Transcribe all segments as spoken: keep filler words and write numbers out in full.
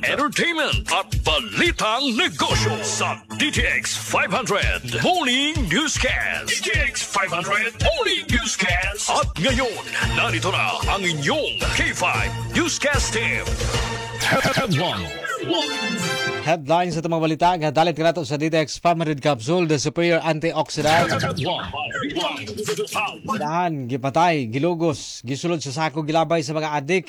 entertainment at balitang negosyo sa D T X five hundred Morning Newscast. D T X five hundred Morning Newscast. At ngayon, narito na ang inyong K five Newscast Team. Headline. Headlines sa itong mga balita nga dalit ka nato sa D T X five hundred Capsule, the superior antioxidant. Dahan, gipatay, gilugos, gisulod sa sako, gilabay sa mga adik.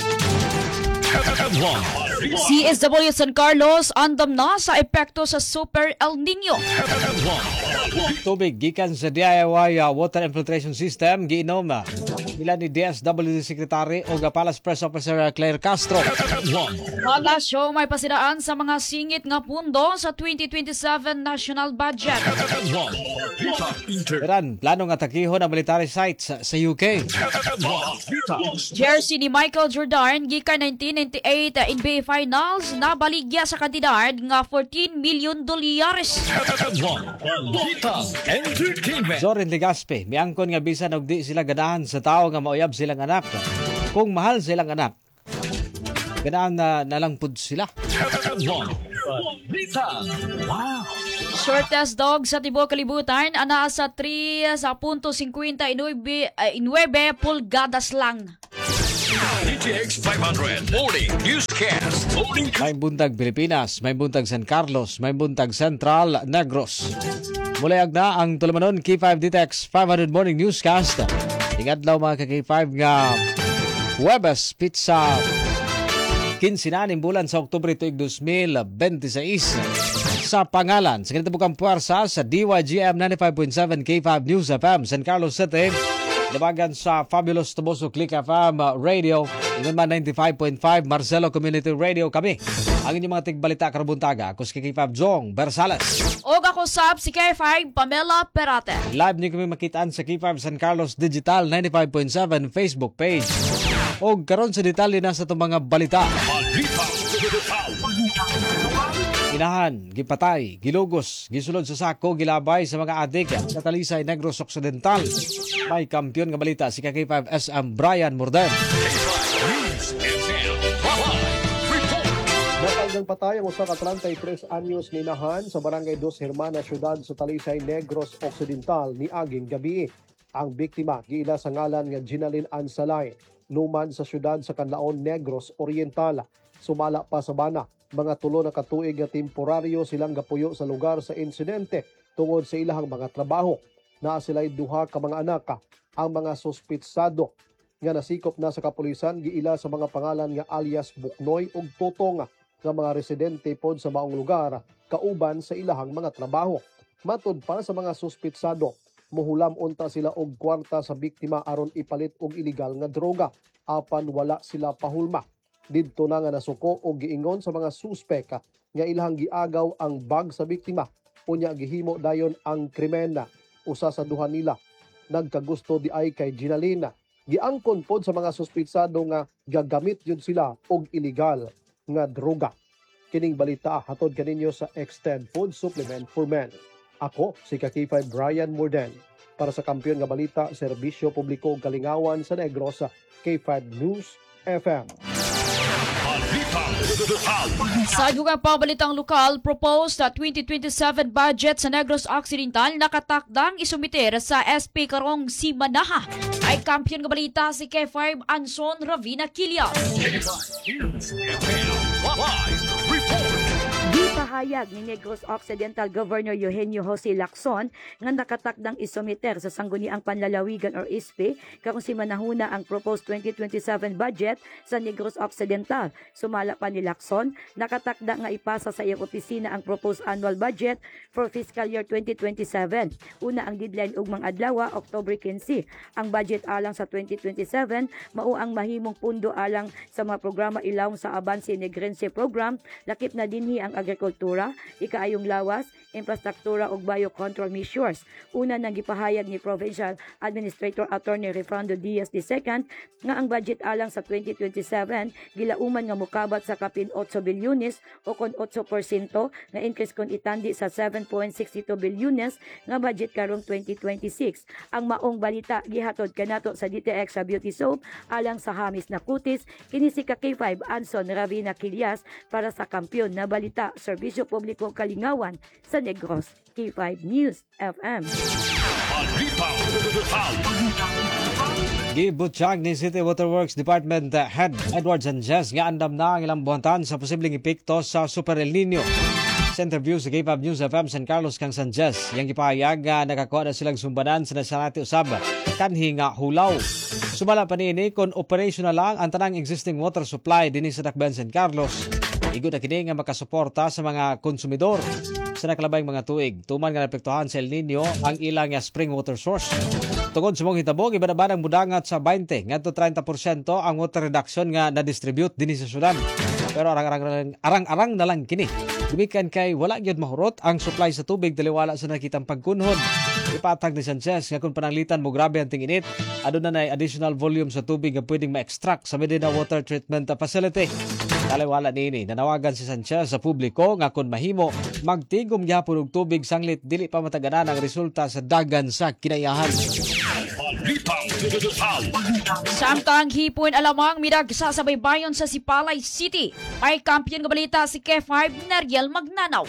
C S W San Carlos andam na sa epekto sa Super El Nino. Tubig gikan sa D I Y uh, water infiltration system giinom nila ni D S W Secretary o Palace Press Officer uh, Claire Castro. Palasyo may pasidaan sa mga singit nga pundo sa twenty twenty-seven national budget. Iran, plano nga takihon ang military sites sa, sa U K. Jersey ni Michael Jordan gikan nineteen ninety-eight N B A Finals na baligya sa kantidad nga fourteen million dolyares. Zorin Legaspi, miangkon nga bisan og di sila ganahan sa tao nga mauyab silang anak. Kung mahal silang anak, ganahan na nalangpud sila. Shortest dog sa tibuok kalibutan ana sa three sa punto fifty-nine pulgadas lang. D T X five hundred Morning Newscast. Morning May buntag Pilipinas, may buntag San Carlos, may buntag Central Negros. Mulayag na ang tulumanon K five D T X five hundred Morning Newscast. Ingadlaw mga ka-K five nga Huwebes, pizza quince na ning bulan sa Oktubre tuig twenty twenty-six. Sa pangalan sa ganito bukang puwersa sa D Y G M ninety-five point seven K five News F M San Carlos City, labagan sa Fabulous Toboso Click F M Radio, ingon man ninety-five point five Marcelo Community Radio kami. Ang inyong mga tigbalita karabuntaga, ako si K five Jong Bersales. O ako sab si K five Pamela Perate. Live niyo kami makitaan sa K five San Carlos Digital ninety-five point seven Facebook page. O karon sa detalye na sa itong mga balita. Inahan, gipatay, gilugos, gisulod sa sako, gilabay sa mga adik sa Talisay Negros Occidental. May kampiyon nga balita si K five S M Brian Morden. Natanggang patay ang usa ka thirty-tres anyos ni Inahan sa Barangay Dos Hermanas syudad sa Talisay Negros Occidental ni aging gabi. Ang biktima giila sa ngalan nga Ginalyn Ansalay, luman sa syudad sa Canlaon Negros Oriental. Sumala pa sa bana, mga tulo na katuig nga temporaryo silang gapuyo sa lugar sa insidente tungod sa ilahang mga trabaho. Naa sila'y duha ka mga anak. Ang mga suspitsado nga nasikop na sa kapulisan giila sa mga pangalan nga alias Buknoy ug Totong nga mga residente pod sa maong lugar kauban sa ilahang mga trabaho. Matud pa sa mga suspitsado, muhulam unta sila og kwarta sa biktima aron ipalit og iligal nga droga apan wala sila pahulma. Didto na nga nasuko o giingon sa mga suspek nga ilahang giagaw ang bag sa biktima. Unya gihimo dayon ang krimen. Usa sa duha nila nagkagusto di ay kay Ginalyn. Giangkon pod sa mga suspitsado nga gagamit yun sila og illegal nga droga. Kining balita hatod kaninyo sa Extend Food Supplement for Men. Ako si K five Brian Morden para sa kampiyon nga balita, serbisyo publiko ug kalingawan sa Negros, K five News F M. Sa dugang pabalitang lokal, proposed na twenty twenty-seven budget sa Negros Occidental nakatakdang isumiter sa S P karong si Manaha. Ay kampiyon nga balita si K five Anson Ravina Quilias. Gipahayag ni Negros Occidental Governor Eugenio Jose Lacson nga nakatakdang isumiter sa sangguniang panlalawigan or S P karong si Manahuna ang proposed twenty twenty-seven budget sa Negros Occidental. Sumala pa ni Lacson, nakatakda nga ipasa sa iyang opisina ang proposed annual budget for fiscal year twenty twenty-seven. Una ang deadline ug mga adlaw, Oktubre quince. Ang budget alang sa twenty twenty-seven mao ang mahimong pundo alang sa mga programa ilawom sa Avance Negrense program, lakip na dinhi ang agrikultura agrikultura, ikaayong lawas, infrastruktura ug biocontrol measures. Una nang gipahayag ni Provincial Administrator Attorney Refrando Diaz the second nga ang budget alang sa twenty twenty-seven gilauman nga mokabat sa kapin eight bilyones o kon eight percent nga increase kon itandi sa seven point six two bilyones nga budget karong twenty twenty-six. Ang maong balita gihatod kanato sa D T X sa Beauty Soap alang sa hamis na kutis kini si K five Anson Ravina Quilias para sa Kampiyon na Balita Serbisyo Publiko Kalingawan sa Negros. K five News F M. Gibutyag ni City Waterworks Department Head Edward Sanchez nga andam na ang ilang buwantan sa posibleng epekto sa Super El Nino. Sa interview sa K five News F M San Carlos kang Sanchez, yang gipahayag nga nakakuha na silang sumbanan sa nasanati usab kanhi nga hulaw. Sumala pa niini kung operational lang ang tanang existing water supply dinhi sa Dakbayan San Carlos. Igod na kini nga makasuporta sa mga konsumidor sa nakalabayng mga tuig. Tuman nga napektuhan sa El Nino ang ilang nga spring water source. Tungod sa mong hitabo, ibadabanang mudangat sa twenty ngadto thirty percent ang water reduction nga na-distribute dinhi sa syudad. Pero arang-arang arang-arang na lang kini. Gumikan kay wala gyud mahurot ang supply sa tubig dali wala sa nakitang pagkunhod. Ipatag ni Sanchez nga kung pananglitan mo grabe ang tinginit, aduna nay additional volume sa tubig nga pwedeng ma-extract sa Medina Water Treatment Facility. Dali wala niini, nanawagan si Sanchez sa publiko nga kung mahimo magtigom gyapon og tubig sanglit dili pa mataganan ang resulta sa dagan sa kinayahan. Samtang hipon alamang midag sa sabaybayon sa Sipalay City. May kampiyon nga balita si K five Neriel Magnanaw.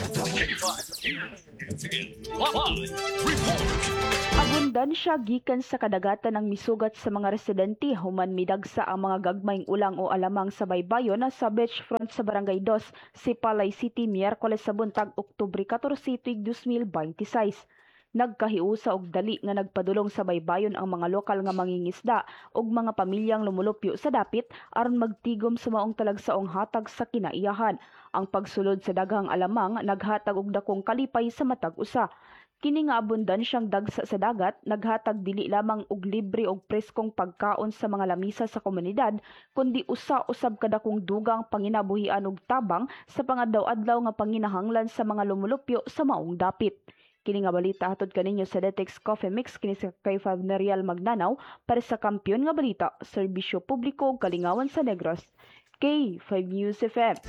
Abundansya gikan sa kadagatan ng misugat sa mga residente human midagsa ang mga gagmayng ulang o alamang sa baybayon sa beachfront sa Barangay two, Sipalay City, Miyerkules sa buntag Oktubre fourteen, tuig twenty twenty-six. Nagkahiusa og dali nga nagpadulong sa baybayon ang mga lokal nga mangingisda ug mga pamilyang lumulupyo sa dapit aron magtigom sa maong talagsaong hatag sa kinaiyahan. Ang pagsulod sa daghang alamang naghatag og dakong kalipay sa matag usa. Kini nga abundansyang dagsa sa dagat naghatag dili lamang og libre og preskong pagkaon sa mga lamisa sa komunidad kundi usa usab kadakong dugang panginabuhian og tabang sa pangadlaw-adlaw nga panginahanglan sa mga lumulupyo sa maong dapit. Kini nga balita hatod kaninyo sa Detex Coffee Mix kini sa K five Neriel Magnanaw para sa Kampiyon nga Balita, Serbisyo Publiko ug Kalingawan sa Negros. K five News F M.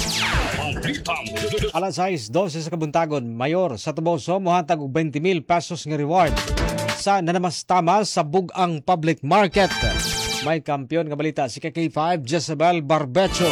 Alas sais twelve sa kabuntagon, mayor sa Tuboso mohatag og twenty mil pesos nga reward sa nanamastamas sa bugang public market. May kampiyon nga balita si K five Jezebel Barbecho.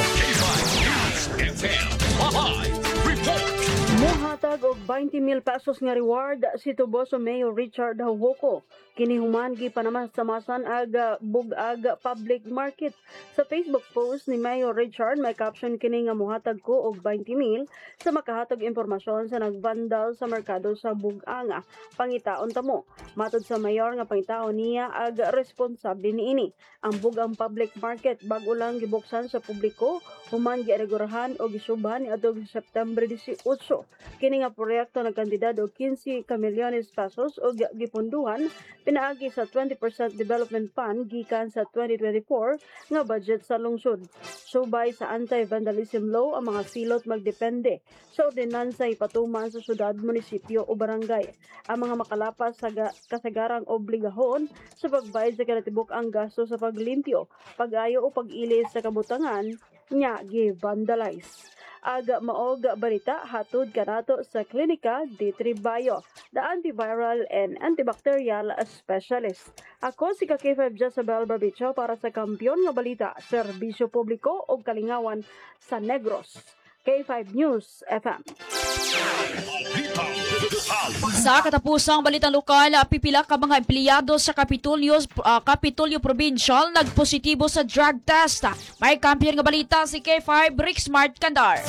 Mohatag og twenty mil pesos nga reward si Tuboso Mayor Richard Hawoko. Kini human gipanamassamasan aga bug-ag public market. Sa Facebook post ni Mayor Richard may caption kini nga mohatag ko og twenty mil sa makahatag impormasyon sa nagvandal sa merkado sa bug-anga. Pangitaon tamo. Matod sa mayor nga pangitaon niya aga responsable niini. Ang bugang public market bago lang gibuksan sa publiko, human giaregurahan og gisuban niadtong September eighteen. Kini nga proyekto nagkandidad og fifteen ka milyones pesos og gipunduhan pinaagi sa twenty percent development fund gikan sa twenty twenty-four nga budget sa lungsod. Subay sa anti-vandalism law ang mga silot magdepende sa ordinansa ipatuman sa syudad, munisipyo o barangay. Ang mga makalapas sa kasagarang obligahon sa pagbayad sa kanatibok ang gasto sa paglimpyo, pag-ayo o pag-ilis sa kabutangan nya gi-vandalize. Aga maog balita hatod kanato sa klinika D three Bio, the antiviral and antibacterial specialist. Ako si K five Jezebel Barbecho para sa Kampiyon nga Balita, Serbisyo Publiko o Kalingawan sa Negros. K five News F M. Sa katapusang balitang lokal, pipila ka mga empleyado sa Kapitolyo, uh, Kapitolyo Provincial nagpositibo sa drug test. May kampiyon nga balita si K five Rick Smart Kandar.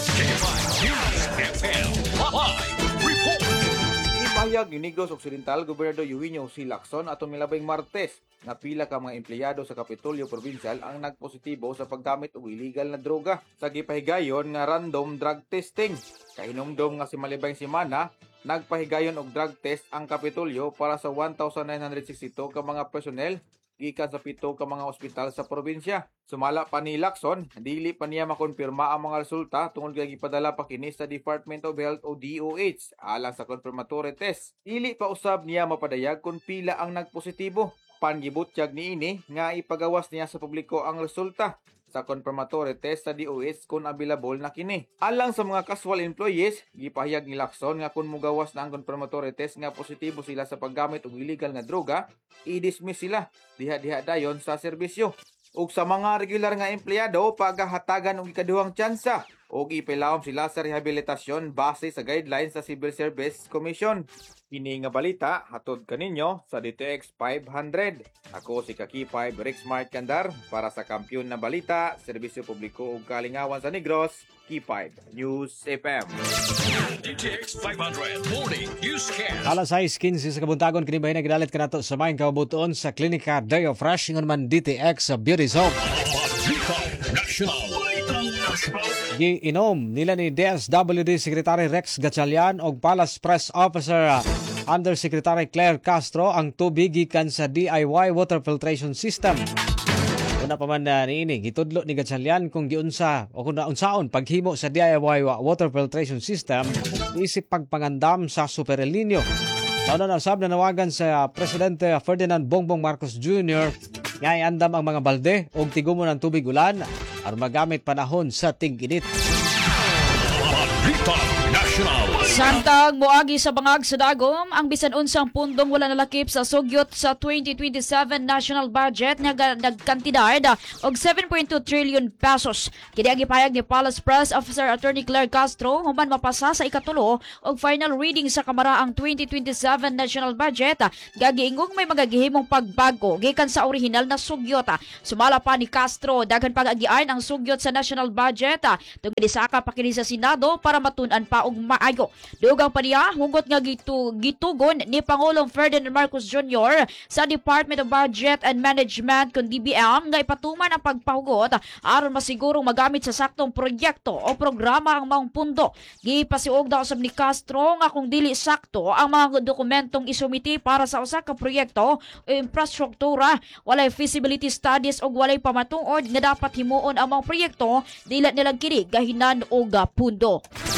Ipahayag ni Negros Occidental Gobernador Eugenio C. Lacson atong milabing Martes na pila ka mga empleyado sa Kapitolyo Provincial ang nagpositibo sa paggamit og illegal na droga sa gipahigayon nga random drug testing. Kahinomdom nga si malibang semana nagpahigayon og drug test ang Kapitolyo para sa one thousand nine hundred sixty-two ka mga personnel gikan sa pito ka mga ospital sa probinsya. Sumala pa ni Lacson, dili pa niya makonfirma ang mga resulta tungod kay gipadala pa kini sa Department of Health o D O H alang sa confirmatory test. Dili pa usab niya mapadayag kung pila ang nagpositibo. Pangibutyag niini nga ipagawas niya sa publiko ang resulta sa confirmatory test sa D O H kung available na kini. Alang sa mga casual employees, gipahayag ni Lacson nga kung mugawas na ang confirmatory test nga positibo sila sa paggamit og illegal nga droga, i-dismiss sila diha-diha dayon sa serbisyo. Ug sa mga regular nga empleyado, pagahatagan og ikaduhang tsansa ug ipilawom sila sa rehabilitasyon base sa guidelines sa Civil Service Commission. Kini nga balita hatod kaninyo sa D T X five hundred. Ako si Kaki five Rex Mart Kandar para sa Kampiyon na Balita, Serbisyo Publiko ug Kalingawan sa Negros, K five News F M. D T X five hundred Morning Newscast. Alas sais kinsi sa kabuntagon kini bahin gidalit kanato sa maing kabubuton sa Klinika Deo Fresh ingon man D T X sa Beauty Zone. Giinom nila ni D S W D Secretary Rex Gatchalian og Palace Press Officer uh, Undersecretary Claire Castro ang tubig gikan sa D I Y water filtration system. Una pa man na niini gitudlo ni Gatchalian kung giunsa o kung naunsaon paghimo sa D I Y water filtration system isip pagpangandam sa Super El Nino. Taon na usab na nawagan sa Presidente Ferdinand Bongbong Marcos Junior nga iandam ang mga balde og tigumon ng tubig ulan aron magamit panahon sa tig-init. Balita National. Samtang moagi sa bangag sa dagom, ang bisan unsang pundong wala nalakip sa sugyot sa twenty twenty-seven national budget nga nagkantidad og seven point two trillion pesos. Kini ang gipahayag ni Palace Press Officer Attorney Claire Castro human mapasa sa ikatulo og final reading sa Kamara ang twenty twenty-seven national budget. Gagiingong may magagihimong pagbago gikan sa orihinal na sugyot. Sumala pa ni Castro daghan pag-agian ang sugyot sa national budget tungod isaka pa kini sa Senado para matun-an pa og maayo. Dugang pa niya, hugot nga gitu, gitugon ni Pangulong Ferdinand Marcos Junior sa Department of Budget and Management kung D B M nga ipatuman ang pagpahugot aron masigurong magamit sa saktong proyekto o programa ang maong pundo. Gipasiog daw sa ni Castro nga kung dili sakto ang mga dokumentong isumiti para sa usa ka proyekto o infrastruktura, walay feasibility studies o walay pamatuod nga dapat himuon ang mga proyekto dili nilang kini gahinan og pundo.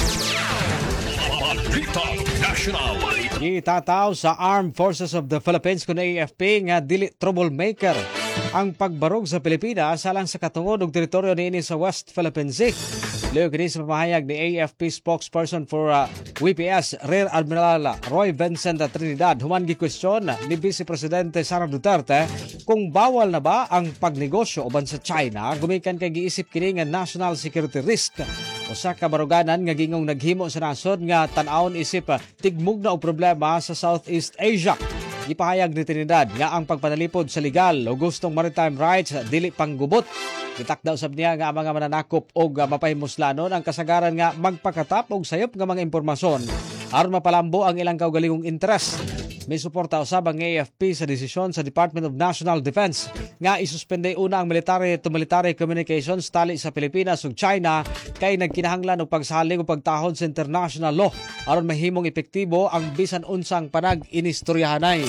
Balita National. Gitataw sa Armed Forces of the Philippines kun A F P nga dili troublemaker ang pagbarog sa Pilipinas alang sa katungod og teritoryo niini sa West Philippine Sea. Leo kini sa pamahayag ni A F P spokesperson for uh, W P S Rear Admiral Roy Vincent Trinidad human gikwestiyon ni Vice Presidente Sara Duterte kung bawal na ba ang pagnegosyo uban sa China gumikan kay giisip kini nga national security risk. Usa ka baruganan nga gingong naghimo sa nasod nga tan-awon isip uh, tigmugna og problema sa Southeast Asia. Gipahayag ni Trinidad nga ang pagpanalipod sa legal o gustong maritime rights dili panggubot. Gitakdaw sab niya nga ang mga mananakop o mapahimuslanon ang kasagaran nga magpakatap og sayop nga mga impormasyon aron mapalambo ang ilang kaugalingong interes. May suporta usab ang A F P sa desisyon sa Department of National Defense nga isuspende una ang military to military communications tali sa Pilipinas ug China kay nagkinahanglan og pagsalig ug pagtahod sa international law aron mahimong epektibo ang bisan unsang panag-inistoryahanay.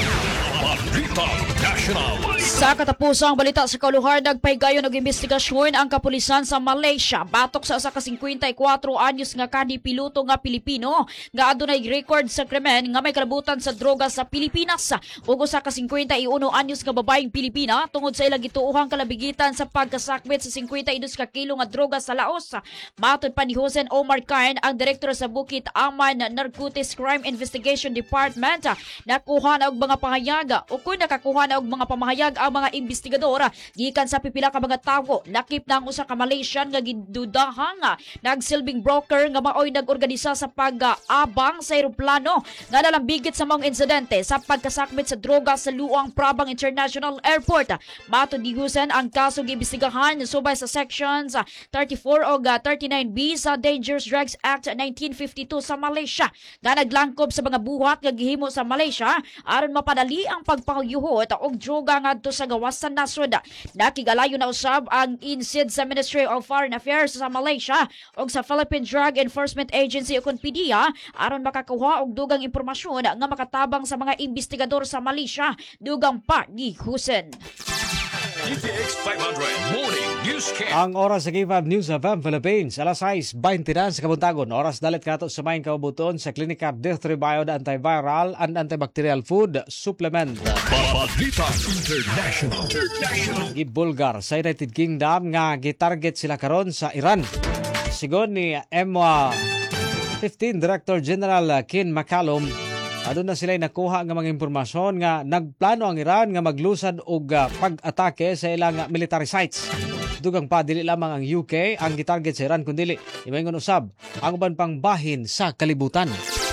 Balita National. Sa katapusang balita sa kauluhar, nagpahigayon og investigasyon ang kapulisan sa Malaysia batok sa usa ka fifty-four anyos nga kani piloto nga Pilipino nga adunay record sa krimen nga may kalabutan sa droga sa Pilipinas ug usa ka fifty-one anyos nga babaeng Pilipina tungod sa ilang gituohang kalabigitan sa pagkasakbit sa fifty-two ka kilo nga droga sa Laos. Matud pa ni Hossein Omar Khan, ang direktor sa Bukit Aman Narcotics Crime Investigation Department, nakuha na og mga pahayag o kung nakakuha na og mga pamahayag ang mga investigador gikan sa pipila ka mga tawo. Nakip na ang usa ka Malaysian nga gidudahang nagsilbing broker nga maoy nagorganisa sa pag-abang sa eroplano nga nalambigit sa mga insidente sa pagkasakmit sa droga sa Luang Prabang International Airport. Matud ni Hussein, ang kaso giimbestigahan subay sa sections thirty-four o thirty-nine B sa Dangerous Drugs Act nineteen fifty-two sa Malaysia nga naglangkob sa mga buhat nga gihimo sa Malaysia aron mapadali ang pagpahuyuhot og droga ngadto sa sa gawas sa nasod. Nakigalayo na usab ang insid sa Ministry of Foreign Affairs sa Malaysia o sa Philippine Drug Enforcement Agency o P D E A aron makakuha og dugang impormasyon nga makatabang sa mga investigador sa Malaysia dugang pagihusen. D T X five hundred Morning Newscast. Ang oras sa K five News F M Philippines, alas sais twenty na sa kabuntagon. Oras dalit kato sa main kaubuton sa Klinika Deathtribiod Antiviral and Antibacterial Food Supplement. Balita International. International. Gibulgar sa United Kingdom nga gitarget sila karon sa Iran. Sigon ni M fifteen Director General Ken McCallum, adun na sila nakuha nga mga impormasyon nga nagplano ang Iran nga maglusad og uh, pag-atake sa ilang uh, military sites. Dugang pa dili lamang ang U K ang gitarget sa Iran kundi imaingon usab ang uban pang bahin sa kalibutan.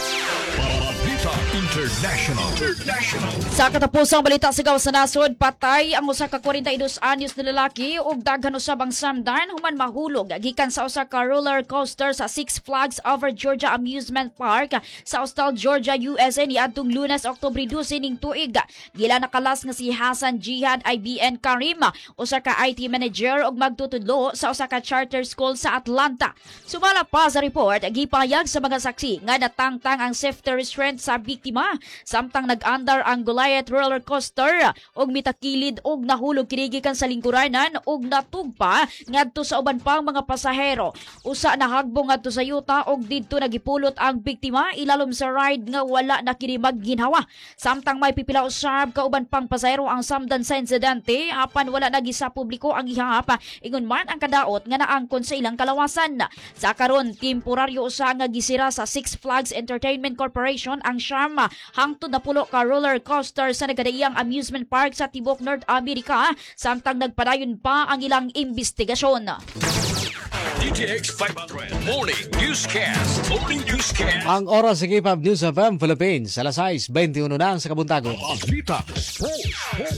Balita International. International. Sa katapusang balita sa gawas sa nasod, patay ang usa ka forty-two anyos na lalaki ug daghan usab ang samdan human mahulog gikan sa usa ka roller coaster sa Six Flags Over Georgia Amusement Park sa Austell, Georgia, U S A niadtong Lunes, Oktubre twelve ning tuig. Gila nakalas nga si Hasan Jihad I B N Karim, usa ka I T manager ug magtutudlo sa usa ka charter school sa Atlanta. Sumala pa sa report, gipayag sa mga saksi nga natangtang ang safety restraint sa biktima samtang nag-andar ang Goliath roller coaster og mitakilid og nahulog kini gikan sa lingkuranan og natugpa ngadto sa uban pang mga pasahero. Usa nahagbong ngadto sa yuta og didto nagipulot ang biktima ilalom sa ride nga wala na kini magginhawa. Samtang may pipila usab ka uban pang pasahero ang samdan sa insidente apan wala na gisa publiko ang ihap ingon man ang kadaot nga naangkon sa ilang kalawasan. Sa karon temporaryo usa nga gisira sa Six Flags Entertainment Corporation ang Sharma hangtod na pulo ka roller coaster sa nagadaiyang amusement park sa Tibok, North America samtang nagpadayon pa ang ilang investigasyon. D T X five hundred Morning Newscast. Morning Newscast. Ang oras sa K five News F M Philippines, alas sais twenty-one na sa kabuntagon. Balita Sports.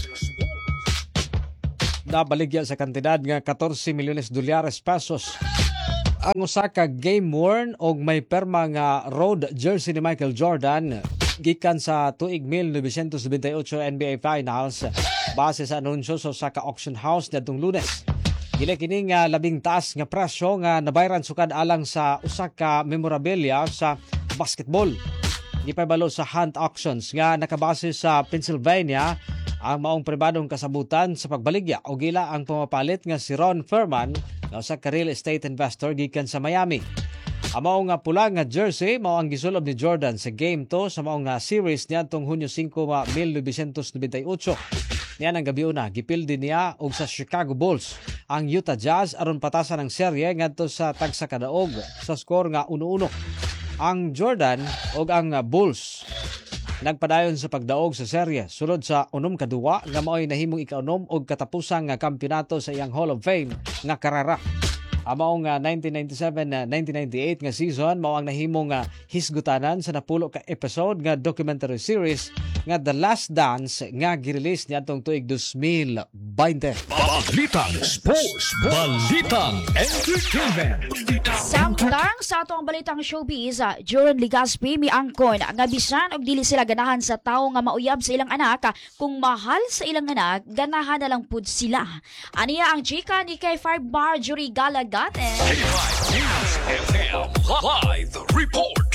Nabaligya sa kantidad nga fourteen milyones dolyares pesos ang usa ka game worn og may perma nga road jersey ni Michael Jordan gikan sa tuig nineteen ninety-eight N B A Finals base sa anunsyo sa usa ka auction house nitong Lunes. Gila kini nga labing taas nga presyo nga nabayran sukad alang sa usa ka memorabilia sa basketball. Gipabalo sa Hunt Auctions nga nakabase sa Pennsylvania ang maong pribadong kasabutan sa pagbaligya o gila ang pumapalit nga si Ron Furman nga usa ka real estate investor gikan sa Miami. Ang maong nga pula nga jersey mao ang gisulob ni Jordan sa game two sa maong nga series niadtong Hunyo five nineteen ninety-eight. Niyan ang gabi una gipildi niya og sa Chicago Bulls ang Utah Jazz aron patasan ang serye ngadto sa tagsa ka daog sa score nga one one. Ang Jordan og ang Bulls nagpadayon sa pagdaog sa serye sulod sa unom ka duwa nga mao'y nahimong ikaunom og katapusang nga kampeonato sa iyang Hall of Fame nga karara. Ang maong uh, nineteen ninety-seven nineteen ninety-eight nga season mao ang nahimong uh, hisgutanan sa napulo ka episode nga documentary series nga The Last Dance nga girelease niadtong tuig twenty twenty. Balitang Sports. Balitang Entertainment. Samtang sa atong balitang showbiz, Joran Legaspi miangkon nga bisan og dili sila ganahan sa tawo nga mauyab sa ilang anak, kung mahal sa ilang anak, ganahan na lang pud sila. Aniya ang chika ni K five Marjorie Galagate. K five News F M Live Report.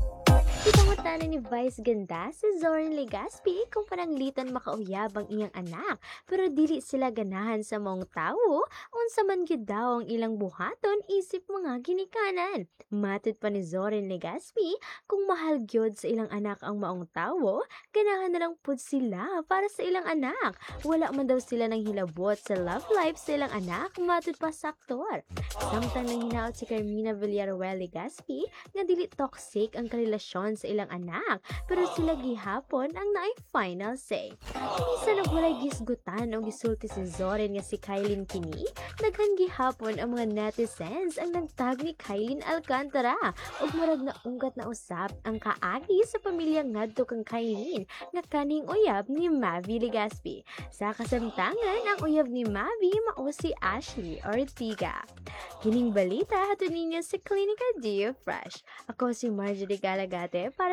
Ipangutanan ni Vice Ganda si Zoran Legaspi kung pananglitan makauyab ang iyang anak, pero dili sila ganahan sa maong tawo, unsa man gyud daw ang ilang buhaton isip mga ginikanan. Matud pa ni Zoran Legaspi, kung mahal gyud sa ilang anak ang maong tawo, ganahan na lang pud sila para sa ilang anak. Wala man daw sila nang hilabot sa love life sa ilang anak, matud pa sa aktor. Samtang nang hinaot si Carmina Villaruel Legaspi nga dili toxic ang karelasyon sa ilang anak, pero sila gihapon ang naay final say. Minsan nagwalay gisgutan o gisulti si Zoran nga si Kylin kini, daghan gihapon ang mga netizens ang nagtag ni Kylin Alcantara ug murag na unggat na usap ang kaagi sa pamilya ngadto kang Kylin nga kaning uyab ni Mavi Legaspi. Sa kasamtangan, ang uyab ni Mavi mao si Ashley Ortiga. Kining balita hatun ninyo sa Klinika Dio Fresh. Ako si Marjorie Galagate para sa Kampi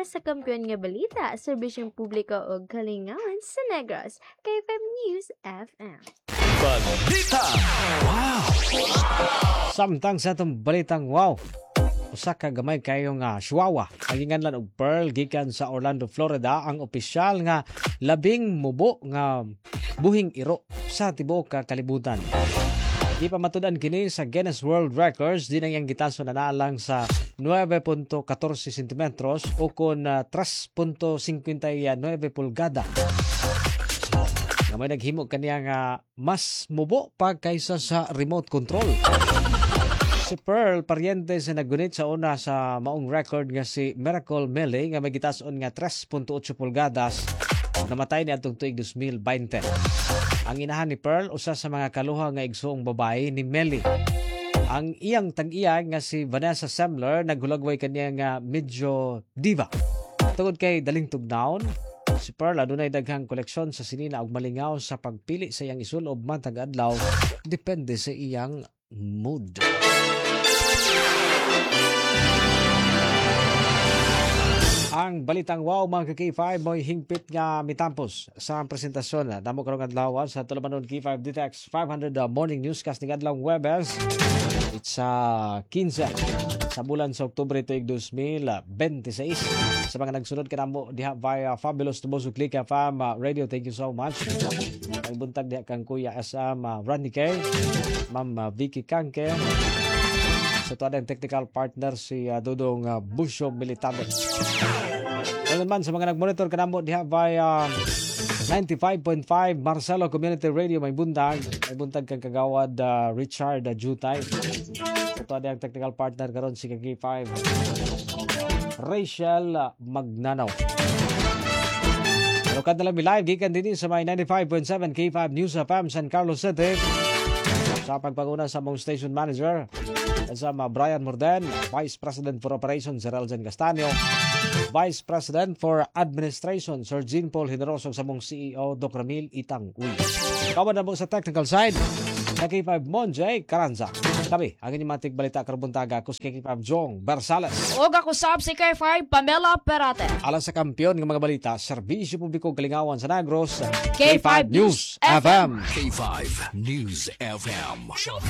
kampiyon nga balita, serbisyong publiko o kalingawan sa Negros. K five News F M. Balita! Wow! Samtang sa itong balitang wow, usa ka gamay kayo nga Chihuahua panginganlan og Pearl gikan sa Orlando, Florida ang opisyal nga labing mubo nga buhing iro sa tibuok ka kalibutan. Di pa matudan kini sa Guinness World Records, di nang yang gitaso na naalang sa nine point one four centimetros o kon uh, three point five nine pulgada. Nga may naghimo kaniya nga mas mubo pa kaysa sa remote control. Si Pearl, paryente sa nagunit sa una sa maong record nga si Miracle Melly nga may gitason nga three point eight pulgadas, namatay ni atong tuig twenty twenty. Ang inahan ni Pearl, usa sa mga kaluha nga igsoong babae ni Melly. Ang iyang tag-iya nga si Vanessa Semler, naghulagway kaniya nga medyo diva. Tungod kay daling tugnaon, si Pearl adunay daghang koleksyon sa sinina ug malingaw sa pagpili sa iyang isulob matag adlaw, depende sa iyang mood. Ang balitang wow mga ka-K five mo'y hingpit nga mitampos sa presentasyon. Damo karong adlaw sa tulumanon K five D T X five hundred uh, morning newscast ni adlaw Webes. It's uh, fifteen sa bulan sa Oktubre tuig twenty twenty-six. Sa mga nagsunod kanamo diha via Fabulous Tuboso Click F M uh, Radio, thank you so much. Ay buntag diha kang Kuya S M uh, Randy K, Ma'am uh, Vicky Kangke. Sa so, tuwa technical partner si uh, Dudong uh, Busyo Militante. Ngayon man sa mga nag-monitor kanamo diha via ninety-five point five Marcelo Community Radio, may buntag. May buntag kang kagawad uh, Richard uh, Jutay. Sa so, tuwa ang technical partner karon si K five Rachel uh, Magnanaw. Pero kada lang live gikan din sa may ninety-five point seven K five News F M San Carlos City. Sa pagpanguna sa mong station manager, kasama Brian Morden, Vice President for Operations Sir Elzen Castaño, Vice President for Administration Sir Jean Paul Generoso, sa mong C E O Doc Ramil Itang Uy. Kawan na mo sa technical side, K five Monjay Caranza. Kami, ang inyong matig balita karbuntaga, kus K five Jong Barsales. O ako sab si K five Pamela Perate. Alang sa kampiyon ng mga balita, Serbisyo Publiko Kalingawan sa Negros, K five News F M. K five News F M.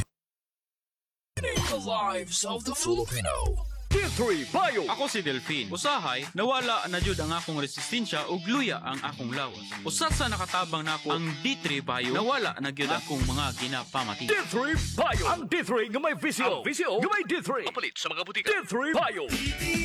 The lives of the Filipino. D three Bio. Ako si Delphine. Usahay, nawala na jud ang akong resistensya ug luya ang akong lawas. Usat sa nakatabang nako ang D three Bio, nawala na gyud akong mga ginapamati. D three Bio. Ang D three nga may visyo. Ang visyo nga may D three. Kapalit sa mga butika. D three Bio.